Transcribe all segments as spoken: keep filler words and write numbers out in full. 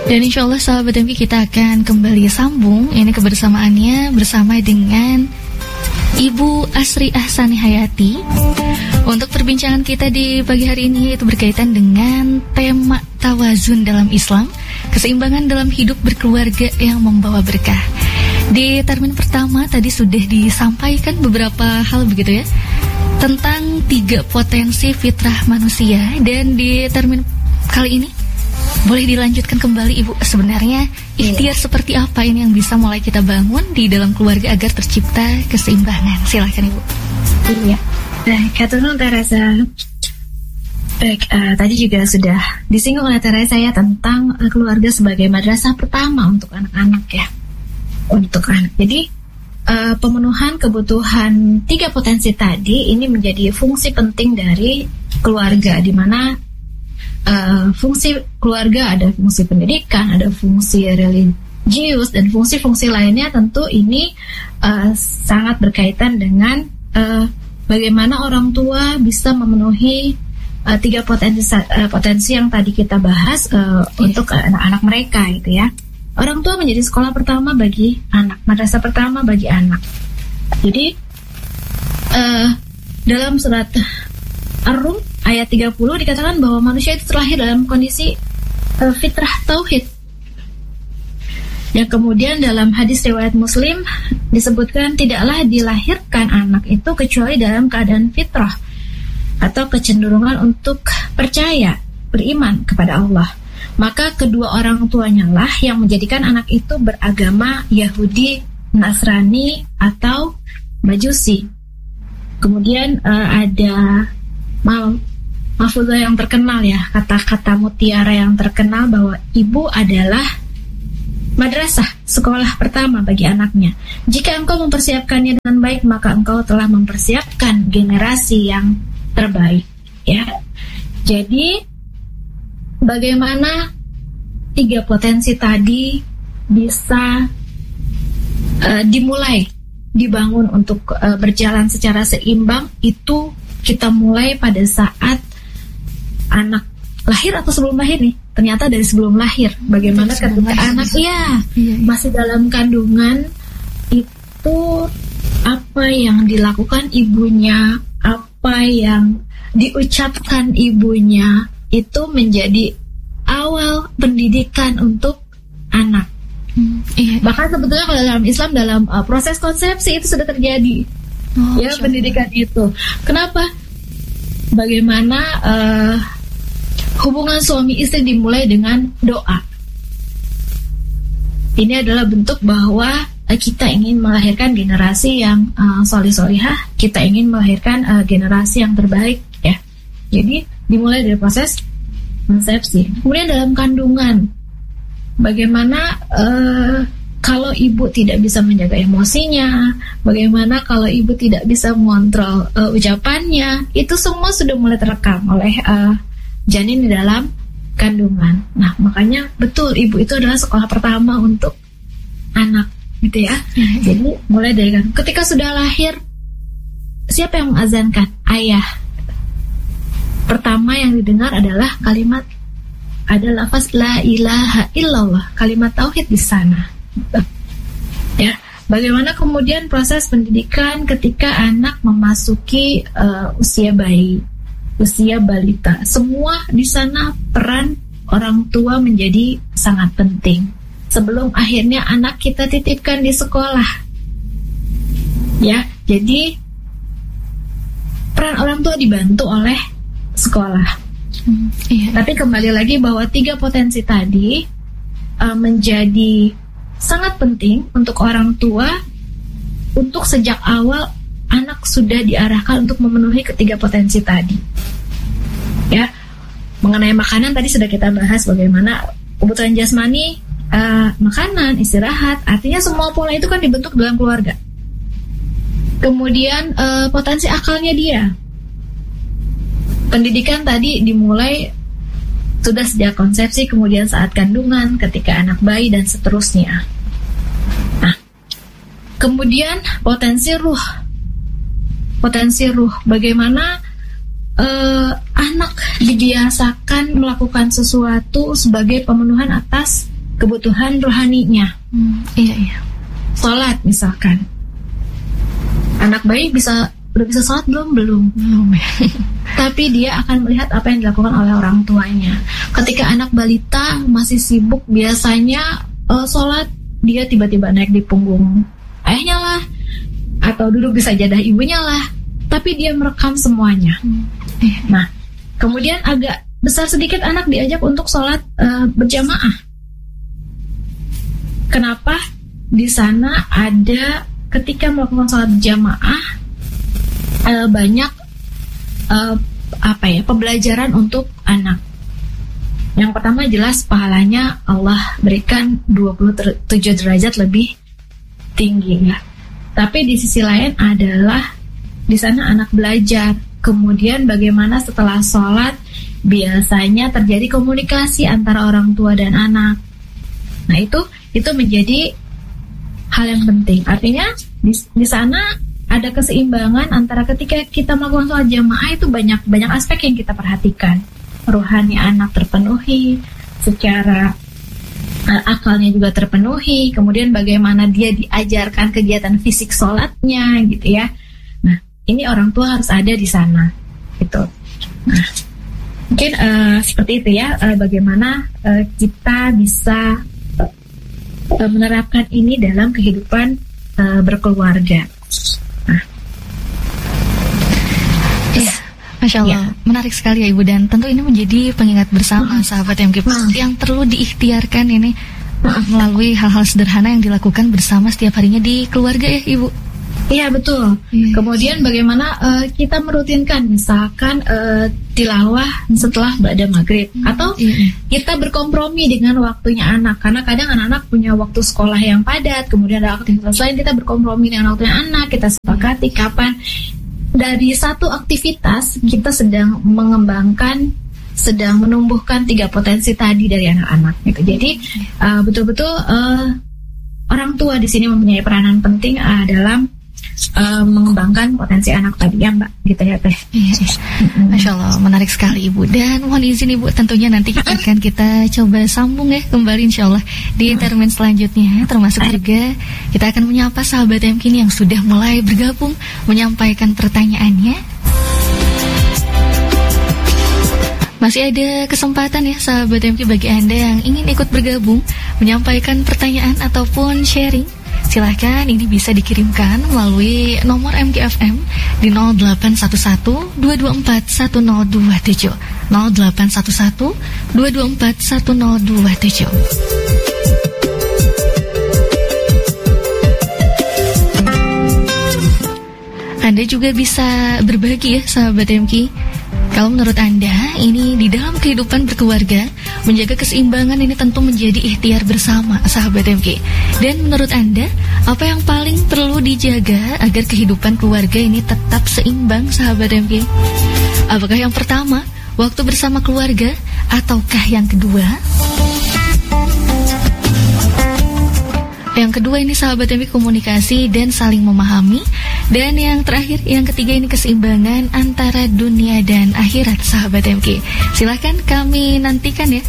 Dan insya Allah sahabat M K kita akan kembali sambung ini kebersamaannya bersama dengan Ibu Asri Ahsani Hayati untuk perbincangan kita di pagi hari ini, yaitu berkaitan dengan tema tawazun dalam Islam, keseimbangan dalam hidup berkeluarga yang membawa berkah. Di termin pertama tadi sudah disampaikan beberapa hal begitu ya, tentang tiga potensi fitrah manusia. Dan di termin kali ini boleh dilanjutkan kembali Ibu, sebenarnya ikhtiar seperti apa ini yang bisa mulai kita bangun di dalam keluarga agar tercipta keseimbangan. Silakan Ibu. Iya. Nah, kata Teresa, baik, uh, tadi juga sudah disinggung oleh Teresa ya tentang uh, keluarga sebagai madrasah pertama untuk anak-anak ya, untuk anak. Jadi uh, pemenuhan kebutuhan tiga potensi tadi ini menjadi fungsi penting dari keluarga, di mana Uh, fungsi keluarga ada fungsi pendidikan, ada fungsi religius, dan fungsi-fungsi lainnya tentu ini uh, sangat berkaitan dengan uh, bagaimana orang tua bisa memenuhi uh, tiga potensi uh, potensi yang tadi kita bahas uh, yeah. untuk anak-anak mereka gitu ya. Orang tua menjadi sekolah pertama bagi anak, madrasah pertama bagi anak. Jadi uh, dalam surat Ar-Rum ayat tiga puluh dikatakan bahwa manusia itu terlahir dalam kondisi uh, fitrah tauhid. Yang kemudian dalam hadis riwayat Muslim disebutkan tidaklah dilahirkan anak itu kecuali dalam keadaan fitrah atau kecenderungan untuk percaya, beriman kepada Allah. Maka kedua orang tuanya lah yang menjadikan anak itu beragama Yahudi, Nasrani atau Majusi. Kemudian uh, ada mal Mahfuzah yang terkenal ya, kata-kata mutiara yang terkenal bahwa ibu adalah madrasah, sekolah pertama bagi anaknya. Jika engkau mempersiapkannya dengan baik, maka engkau telah mempersiapkan generasi yang terbaik ya. Jadi bagaimana tiga potensi tadi bisa uh, dimulai, dibangun untuk uh, berjalan secara seimbang, itu kita mulai pada saat anak lahir atau sebelum lahir nih. Ternyata dari sebelum lahir. Bagaimana ketika anak ya, iya, iya. masih dalam kandungan, itu apa yang dilakukan ibunya, apa yang diucapkan ibunya, itu menjadi awal pendidikan untuk anak. Hmm, iya. Bahkan sebetulnya kalau dalam Islam, dalam uh, proses konsepsi itu sudah terjadi. Oh, ya, pendidikan itu. Kenapa? Bagaimana uh, hubungan suami istri dimulai dengan doa. Ini adalah bentuk bahwa uh, kita ingin melahirkan generasi yang uh, solih-solihah, kita ingin melahirkan uh, generasi yang terbaik ya. Jadi dimulai dari proses konsepsi. Kemudian dalam kandungan, bagaimana uh, kalau ibu tidak bisa menjaga emosinya, bagaimana kalau ibu tidak bisa mengontrol uh, ucapannya, itu semua sudah mulai terekam oleh uh, janin di dalam kandungan. Nah, makanya betul ibu itu adalah sekolah pertama untuk anak, gitu ya. Jadi mulai dari kan, ketika sudah lahir, siapa yang mengazankan? Ayah. Pertama yang didengar adalah kalimat, ada lafaz la ilaha illallah, kalimat tauhid di sana. Ya, bagaimana kemudian proses pendidikan ketika anak memasuki uh, usia bayi, usia balita, semua di sana peran orang tua menjadi sangat penting. Sebelum akhirnya anak kita titipkan di sekolah, ya, jadi peran orang tua dibantu oleh sekolah. Hmm, iya. Tapi kembali lagi bahwa tiga potensi tadi uh, menjadi sangat penting untuk orang tua, untuk sejak awal anak sudah diarahkan untuk memenuhi ketiga potensi tadi. Ya, mengenai makanan tadi sudah kita bahas bagaimana kebutuhan jasmani, uh, makanan, istirahat, artinya semua pola itu kan dibentuk dalam keluarga. Kemudian uh, potensi akalnya dia, pendidikan tadi dimulai sudah sejak konsepsi, kemudian saat kandungan, ketika anak bayi, dan seterusnya. Nah, kemudian potensi ruh, potensi ruh, bagaimana uh, anak dibiasakan melakukan sesuatu sebagai pemenuhan atas kebutuhan rohaninya. Hmm, iya iya. Sholat misalkan, anak bayi bisa udah bisa sholat belum belum belum ya. Tapi dia akan melihat apa yang dilakukan oleh orang tuanya. Ketika anak balita masih sibuk, biasanya uh, sholat dia tiba-tiba naik di punggung ayahnya lah, atau duduk di sajadah ibunya lah, tapi dia merekam semuanya. Hmm. Nah, kemudian agak besar sedikit anak diajak untuk sholat uh, berjamaah. Kenapa? Di sana ada ketika melakukan sholat berjamaah uh, banyak uh, apa ya pembelajaran untuk anak. Yang pertama jelas pahalanya Allah berikan dua puluh tujuh derajat lebih tinggi ya. Tapi di sisi lain adalah di sana anak belajar. Kemudian bagaimana setelah sholat biasanya terjadi komunikasi antara orang tua dan anak. Nah itu itu menjadi hal yang penting. Artinya di, di sana ada keseimbangan antara ketika kita melakukan sholat jamaah itu banyak banyak aspek yang kita perhatikan. Rohani anak terpenuhi, secara uh, akalnya juga terpenuhi, kemudian bagaimana dia diajarkan kegiatan fisik sholatnya gitu ya. Nah ini orang tua harus ada di sana gitu. Nah mungkin uh, seperti itu ya, uh, bagaimana uh, kita bisa uh, menerapkan ini dalam kehidupan uh, berkeluarga. Nah, iya. Masya Allah, ya. Menarik sekali ya Ibu, dan tentu ini menjadi pengingat bersama uh-huh. sahabat M K uh-huh. yang perlu diikhtiarkan ini uh-huh. melalui hal-hal sederhana yang dilakukan bersama setiap harinya di keluarga ya Ibu. Iya betul. Yes. Kemudian bagaimana uh, kita merutinkan misalkan uh, tilawah setelah ba'da maghrib hmm. atau yeah. kita berkompromi dengan waktunya anak, karena kadang anak-anak punya waktu sekolah yang padat, kemudian ada aktivitas lain, kita berkompromi dengan waktunya anak, kita sepakati kapan. Dari satu aktivitas kita sedang mengembangkan, sedang menumbuhkan tiga potensi tadi dari anak-anak gitu. Jadi uh, betul-betul uh, orang tua di sini mempunyai peranan penting uh, dalam uh, mengembangkan potensi anak tadi ya Mbak, gitu ya Teh. Masya Allah, menarik sekali Ibu. Dan mohon izin Ibu, tentunya nanti kita akan kita coba sambung ya kembali insya Allah di termin selanjutnya. Termasuk juga kita akan menyapa sahabat M K yang sudah mulai bergabung menyampaikan pertanyaannya. Masih ada kesempatan ya sahabat M K bagi Anda yang ingin ikut bergabung menyampaikan pertanyaan ataupun sharing. Silahkan, ini bisa dikirimkan melalui nomor M K F M di nol delapan satu satu dua dua empat satu nol dua tujuh nol delapan satu satu dua dua empat satu nol dua tujuh. Anda juga bisa berbagi ya sahabat M K. Kalau menurut Anda, ini di dalam kehidupan berkeluarga, menjaga keseimbangan ini tentu menjadi ikhtiar bersama sahabat M K. Dan menurut Anda, apa yang paling perlu dijaga agar kehidupan keluarga ini tetap seimbang sahabat M K? Apakah yang pertama, waktu bersama keluarga, ataukah yang kedua? Yang kedua ini sahabat M K, komunikasi dan saling memahami. Dan yang terakhir, yang ketiga ini keseimbangan antara dunia dan akhirat sahabat M K. Silahkan kami nantikan ya.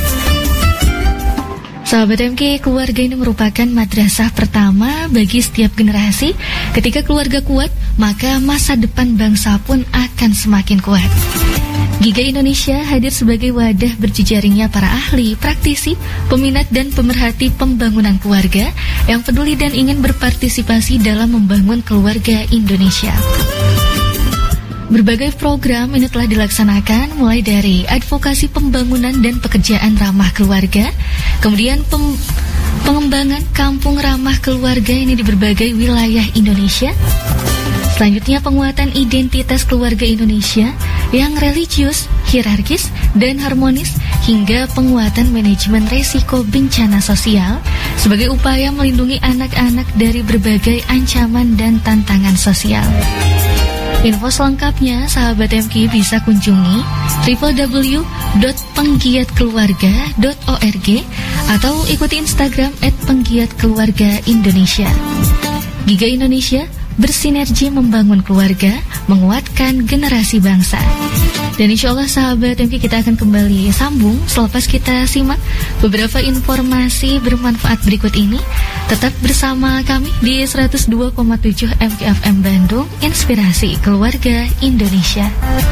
Sahabat M K, keluarga ini merupakan madrasah pertama bagi setiap generasi. Ketika keluarga kuat, maka masa depan bangsa pun akan semakin kuat. Giga Indonesia hadir sebagai wadah berjejaringnya para ahli, praktisi, peminat dan pemerhati pembangunan keluarga yang peduli dan ingin berpartisipasi dalam membangun keluarga Indonesia. Berbagai program ini telah dilaksanakan mulai dari advokasi pembangunan dan pekerjaan ramah keluarga, kemudian pem- pengembangan kampung ramah keluarga ini di berbagai wilayah Indonesia. Selanjutnya penguatan identitas keluarga Indonesia yang religius, hierarkis, dan harmonis hingga penguatan manajemen resiko bencana sosial sebagai upaya melindungi anak-anak dari berbagai ancaman dan tantangan sosial. Info selengkapnya sahabat M K bisa kunjungi w w w dot penggiatkeluarga dot org atau ikuti Instagram et penggiatkeluarga Indonesia. Giga Indonesia, bersinergi membangun keluarga, menguatkan generasi bangsa. Dan insya Allah sahabat M K, kita akan kembali sambung selepas kita simak beberapa informasi bermanfaat berikut ini. Tetap bersama kami di seratus dua koma tujuh M K F M Bandung, Inspirasi Keluarga Indonesia.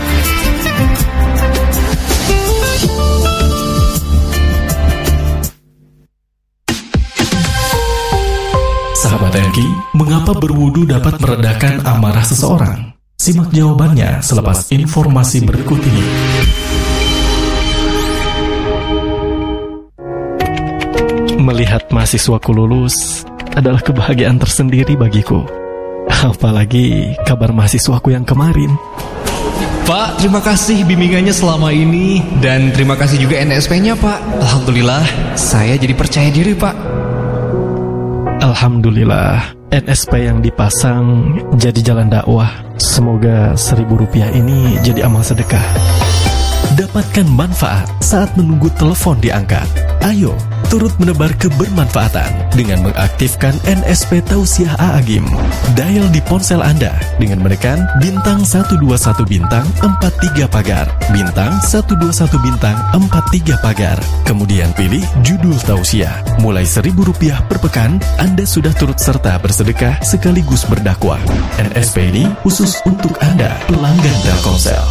Sahabat M K, mengapa berwudu dapat meredakan amarah seseorang? Simak jawabannya selepas informasi berikut ini. Melihat mahasiswaku lulus adalah kebahagiaan tersendiri bagiku. Apalagi kabar mahasiswaku yang kemarin. Pak, terima kasih bimbingannya selama ini. Dan terima kasih juga N S P-nya, Pak. Alhamdulillah, saya jadi percaya diri, Pak. Alhamdulillah, N S P yang dipasang jadi jalan dakwah. Semoga seribu rupiah ini jadi amal sedekah. Dapatkan manfaat saat menunggu telepon diangkat. Ayo, turut menebar kebermanfaatan dengan mengaktifkan N S P Tausiah A'agim. Dial di ponsel Anda dengan menekan bintang satu dua satu bintang empat tiga pagar, bintang satu dua satu bintang empat tiga pagar. Kemudian pilih judul Tausiah. Mulai seribu rupiah per pekan, Anda sudah turut serta bersedekah sekaligus berdakwah. N S P ini khusus untuk Anda, pelanggan Telkomsel.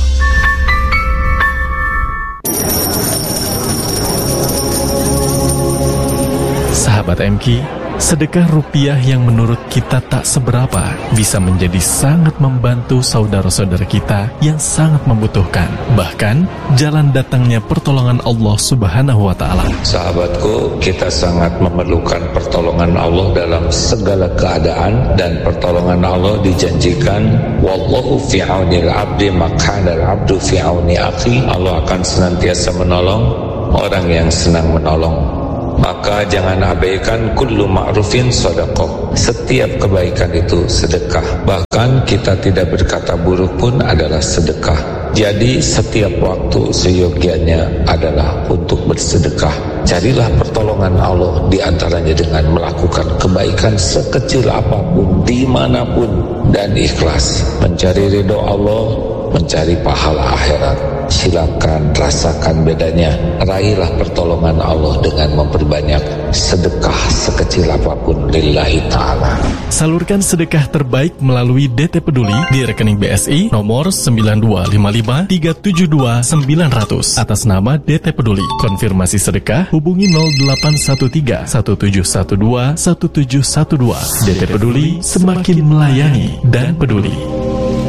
Sahabat M K, sedekah rupiah yang menurut kita tak seberapa bisa menjadi sangat membantu saudara-saudara kita yang sangat membutuhkan. Bahkan, jalan datangnya pertolongan Allah Subhanahu wa Ta'ala. Sahabatku, kita sangat memerlukan pertolongan Allah dalam segala keadaan, dan pertolongan Allah dijanjikan, wallahu fi aunil abdi makanal abdu fi auni akhi. Allah akan senantiasa menolong orang yang senang menolong. Maka jangan abaikan kullu ma'rufin sedekah. Setiap kebaikan itu sedekah. Bahkan kita tidak berkata buruk pun adalah sedekah. Jadi setiap waktu seyogianya adalah untuk bersedekah. Carilah pertolongan Allah di antaranya dengan melakukan kebaikan sekecil apapun, dimanapun, dan ikhlas. Mencari ridho Allah, mencari pahala akhirat. Silakan rasakan bedanya. Raihlah pertolongan Allah dengan memperbanyak sedekah sekecil apapun lillahi ta'ala. Salurkan sedekah terbaik melalui D T Peduli di rekening B S I nomor sembilan dua lima lima tiga tujuh dua sembilan nol nol atas nama D T Peduli. Konfirmasi sedekah hubungi nol delapan satu tiga satu tujuh satu dua satu tujuh satu dua. D T Peduli, semakin melayani dan peduli.